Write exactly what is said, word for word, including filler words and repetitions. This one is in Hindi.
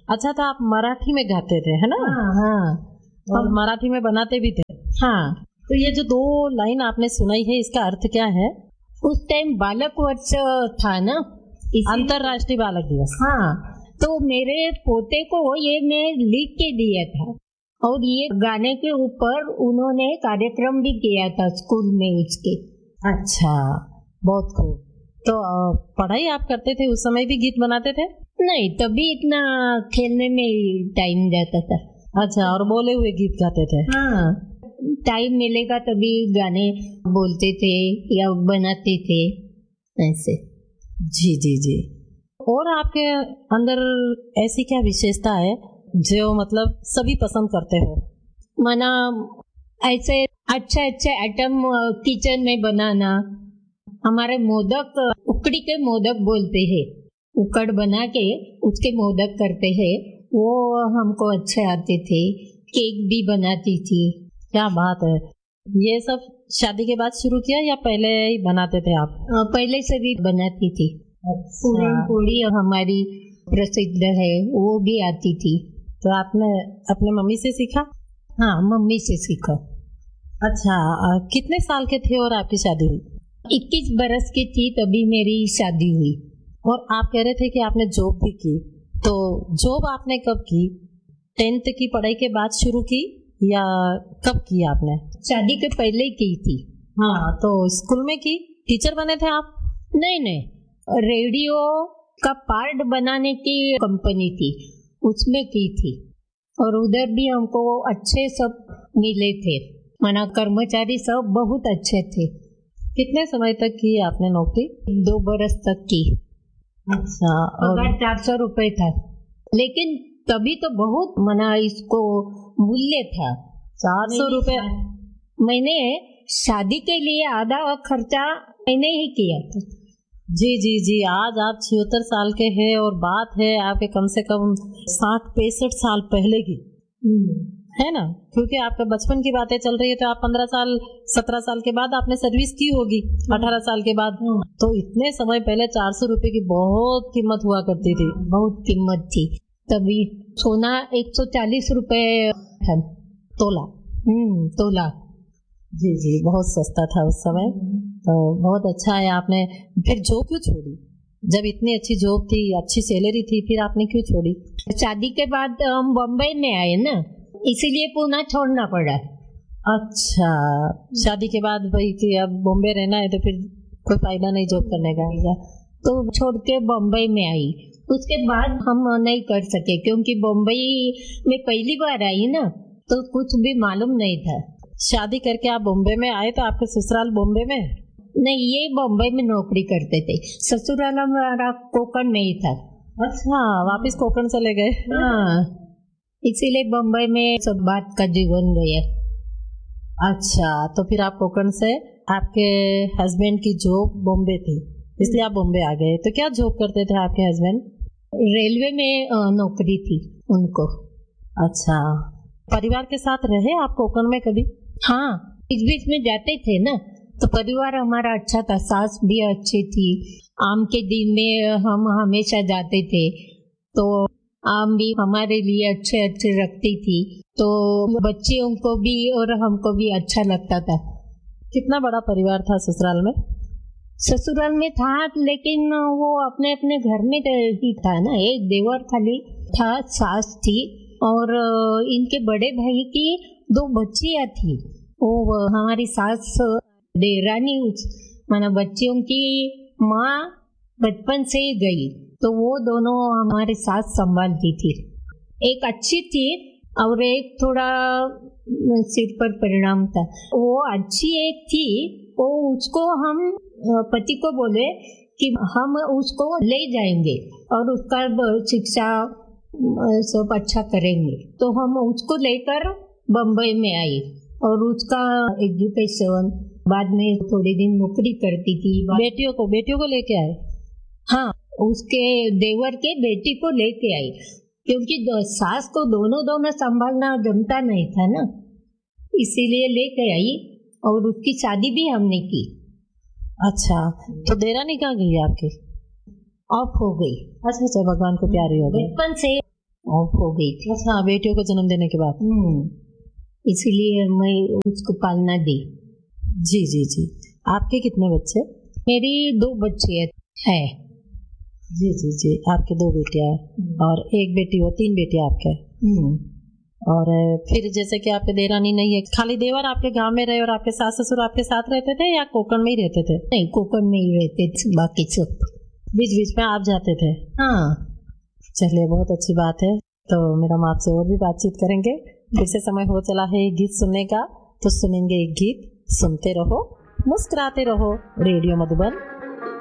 अच्छा, तो आप मराठी में गाते थे है ना? हाँ हाँ, और मराठी में बनाते भी थे। हाँ। तो ये जो दो लाइन आपने सुनाई है, इसका अर्थ क्या है? उस टाइम बालक वर्ष था ना, अंतरराष्ट्रीय बालक दिवस। हाँ, तो मेरे पोते को ये मैं लिख के दिया था और ये गाने के ऊपर उन्होंने कार्यक्रम भी किया था स्कूल में उसके। अच्छा, बहुत खूब। तो पढ़ाई आप करते थे उस समय भी गीत बनाते थे? नहीं, तभी इतना खेलने में टाइम जाता था। अच्छा, और बोले हुए गीत गाते थे? हाँ, टाइम मिलेगा तभी गाने बोलते थे या बनाते थे ऐसे। जी जी जी। और आपके अंदर ऐसी क्या विशेषता है जो मतलब सभी पसंद करते हो? माना ऐसे अच्छे अच्छे आइटम किचन में बनाना। हमारे मोदक, उकड़ी के मोदक बोलते हैं, उकड़ बना के उसके मोदक करते हैं, वो हमको अच्छे आते थे। केक भी बनाती थी। क्या बात है। ये सब शादी के बाद शुरू किया या पहले ही बनाते थे आप? पहले से भी बनाती थी। पूरन पोड़ी हमारी प्रसिद्ध है, वो भी आती थी। तो आपने अपने मम्मी से सीखा? हाँ, मम्मी से सीखा। अच्छा, कितने साल के थे और आपकी शादी हुई? इक्कीस बरस की थी तभी मेरी शादी हुई। और आप कह रहे थे कि आपने जॉब भी की, तो जॉब आपने कब की? टेंथ की पढ़ाई के बाद शुरू की या कब की आपने? शादी के पहले की थी। हाँ, तो स्कूल में की? टीचर बने थे आप? नहीं नहीं, रेडियो का पार्ट बनाने की कंपनी थी, उसमें की थी। और उधर भी हमको अच्छे सब मिले थे, माना कर्मचारी सब बहुत अच्छे थे। कितने समय तक की आपने नौकरी? दो बरस तक की। अच्छा, और चार सौ रुपए था, लेकिन तभी तो बहुत मना इसको मूल्य था। चार सौ रुपए। मैंने शादी के लिए आधा खर्चा मैंने ही किया था। जी जी जी। आज आप छिहत्तर साल के हैं और बात है आपके कम से कम साठ पैंसठ साल पहले की, है ना? क्योंकि आपका बचपन की बातें चल रही है, तो आप पंद्रह साल सत्रह साल के बाद आपने सर्विस की होगी, अठारह साल के बाद। तो इतने समय पहले चार सौ रुपए की बहुत कीमत हुआ करती थी। बहुत कीमत थी तभी। सोना एक सौ चालीस रुपए था तोला। हम्म तोला। जी जी, बहुत सस्ता था उस समय। तो बहुत अच्छा है। आपने फिर जॉब क्यों छोड़ी? जब इतनी अच्छी जॉब थी, अच्छी सैलरी थी, फिर आपने क्यों छोड़ी? शादी के बाद हम बम्बई में आए ना, इसीलिए पुणे छोड़ना पड़ा। अच्छा, शादी के बाद भाई कि अब बॉम्बे रहना है तो फिर कोई फायदा नहीं जॉब करने का, तो छोड़ के बम्बई में आई। उसके बाद हम नहीं कर सके क्योंकि बम्बई में पहली बार आई ना, तो कुछ भी मालूम नहीं था। शादी करके आप बॉम्बे में आए तो आपके ससुराल बॉम्बे में? नहीं, ये बॉम्बे में नौकरी करते थे। ससुराल हमारा कोकण में ही था। अच्छा, वापिस कोकण चले गए? हाँ, इसीलिए बम्बई में सब बात का जीवन गया। अच्छा, तो फिर आप कोकण से, आपके हस्बैंड की जॉब बॉम्बे थी इसलिए आप बॉम्बे आ गए। तो क्या जॉब करते थे आपके हस्बैंड? रेलवे में नौकरी थी उनको। अच्छा, परिवार के साथ रहे आप कोकण में कभी? हाँ, बीच बीच में जाते थे ना, तो परिवार हमारा अच्छा था। सास भी अच्छी थी। आम के दिन में हम हमेशा जाते थे, तो आम भी हमारे लिए अच्छे अच्छे रखती थी, तो बच्चियों को भी और हमको भी अच्छा लगता था। कितना बड़ा परिवार था ससुराल में? ससुराल में था, लेकिन वो अपने अपने घर में ही था ना। एक देवर खाली था, सास थी और इनके बड़े भाई की दो बच्चियां थी। वो हमारी सास देरानी, माना बच्चियों की माँ बचपन से ही गई, तो वो दोनों हमारे साथ संभालती थी। एक अच्छी थी और एक थोड़ा सिर पर परिणाम था। वो अच्छी एक थी, वो उसको हम पति को बोले कि हम उसको ले जाएंगे और उसका शिक्षा सब अच्छा करेंगे, तो हम उसको लेकर बम्बई में आई और उसका एजुकेशन, बाद में थोड़े दिन नौकरी करती थी। बेटियों को बेटियों को लेके आए? हाँ, उसके देवर के बेटी को लेके आई, क्योंकि सास को दोनों दोनों संभालना जमता नहीं था ना, इसीलिए लेके आई और उसकी शादी भी हमने की। अच्छा, तो देरानी कहाँ गई आपकी? ऑफ हो गई। अच्छा अच्छा, भगवान को प्यारी हो गई। बचपन से ऑफ हो गई थी। अच्छा, बेटियों को जन्म देने के बाद। इसीलिए मैं उसको पालना दी। जी जी जी। आपके कितने बच्चे? मेरी दो बच्ची है। जी जी जी, आपके दो बेटियां हैं और एक बेटी हो, तीन बेटियां आपके। और फिर जैसे कि आपके देरानी नहीं है, खाली देवर आपके गांव में रहे और आपके सास ससुर आपके साथ रहते थे या कोकण में ही रहते थे? नहीं, कोकण में ही रहते थे, बाकी सब बीच बीच में आप जाते थे? हाँ। चलिए, बहुत अच्छी बात है। तो मैडम आपसे और भी बातचीत करेंगे। फिर से समय हो चला है गीत सुनने का, तो सुनेंगे एक गीत। सुनते रहो, मुस्कुराते रहो। रेडियो मधुबन